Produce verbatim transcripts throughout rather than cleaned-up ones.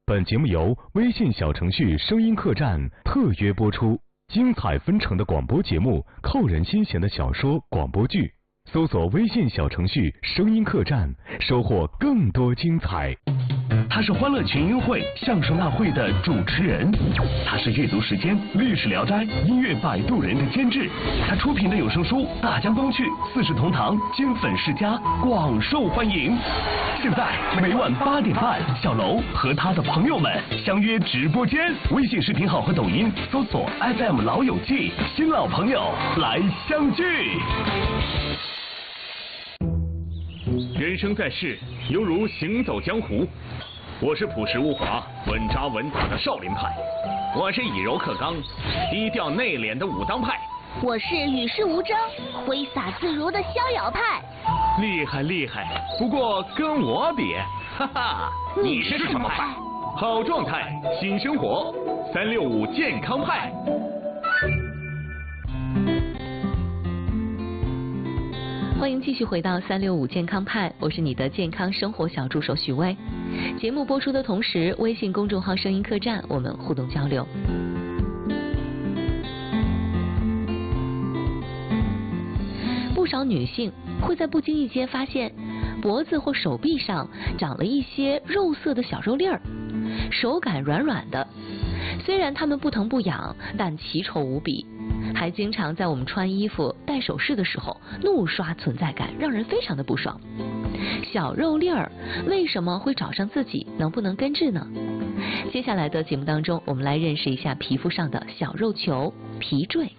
本节目由微信小程序声音客栈特约播出，精彩纷呈的广播节目，扣人心弦的小说广播剧，搜索微信小程序声音客栈，收获更多精彩。 他是欢乐群英会相声大会的主持人，他是阅读时间历史聊斋音乐摆渡人的监制，他出品的有声书《大江东去》四世同堂金粉世家广受欢迎。现在每晚八点半，小楼和他的朋友们相约直播间，微信视频号和抖音搜索 F M 老友记，新老朋友来相聚。 人生在世，犹如行走江湖。我是朴实无华、稳扎稳打的少林派，我是以柔克刚、低调内敛的武当派， 我是与世无争、挥洒自如的逍遥派。 厉害厉害，不过跟我比，哈哈， 你是什么派？ 好状态，新生活，三六五健康派。 欢迎继续回到三六五健康派，我是你的健康生活小助手许巍。节目播出的同时，微信公众号声音客栈我们互动交流。不少女性会在不经意间发现脖子或手臂上长了一些肉色的小肉粒儿，手感软软的，虽然它们不疼不痒，但奇丑无比，还经常在我们穿衣服戴首饰的时候怒刷存在感，让人非常的不爽。小肉粒儿为什么会找上自己？能不能根治呢？接下来的节目当中，我们来认识一下皮肤上的小肉球——皮赘。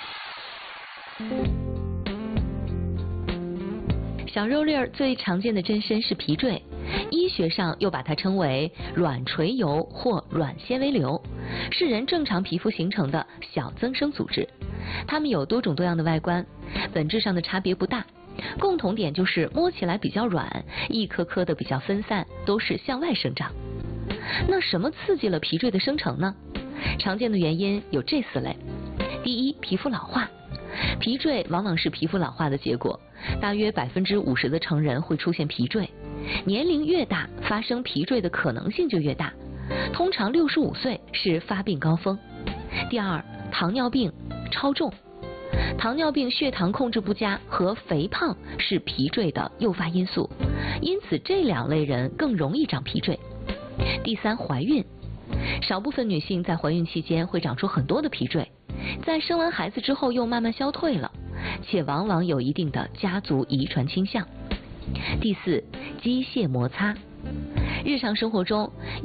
小肉粒儿最常见的真身是皮赘，医学上又把它称为卵垂疣或卵纤维瘤，是人正常皮肤形成的小增生组织。它们有多种多样的外观，本质上的差别不大，共同点就是摸起来比较软，一颗颗的比较分散，都是向外生长。那什么刺激了皮赘的生成呢？常见的原因有这四类。第一，皮肤老化。皮赘往往是皮肤老化的结果，大约百分之五十的成人会出现皮赘，年龄越大，发生皮赘的可能性就越大，通常六十五岁是发病高峰。第二，糖尿病、超重。糖尿病血糖控制不佳和肥胖是皮赘的诱发因素，因此这两类人更容易长皮赘。第三，怀孕。少部分女性在怀孕期间会长出很多的皮赘，在生完孩子之后又慢慢消退了，且往往有一定的家族遗传倾向。第四，机械摩擦。日常生活中，